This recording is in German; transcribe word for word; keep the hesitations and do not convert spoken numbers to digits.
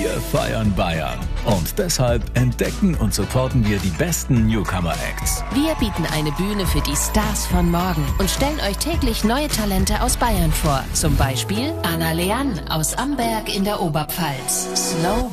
Wir feiern Bayern. Und deshalb entdecken und supporten wir die besten Newcomer-Acts. Wir bieten eine Bühne für die Stars von morgen und stellen euch täglich neue Talente aus Bayern vor. Zum Beispiel Anna Leann aus Amberg in der Oberpfalz. Slow